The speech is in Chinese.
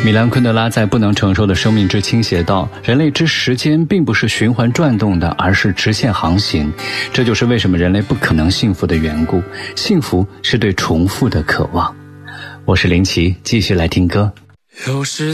米兰昆德拉在《不能承受的生命之轻》写道，人类之时间并不是循环转动的，而是直线航行。这就是为什么人类不可能幸福的缘故。幸福是对重复的渴望。我是林奇，继续来听歌。 有时